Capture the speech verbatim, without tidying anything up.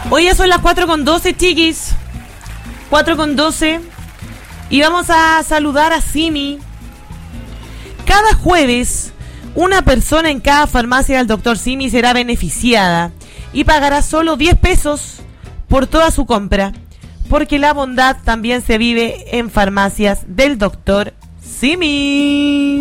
Hoy ya son las cuatro con doce, chiquis. cuatro con doce. Y vamos a saludar a Simi. Cada jueves, una persona en cada farmacia del doctor Simi será beneficiada y pagará solo diez pesos por toda su compra, porque la bondad también se vive en farmacias del doctor Simi.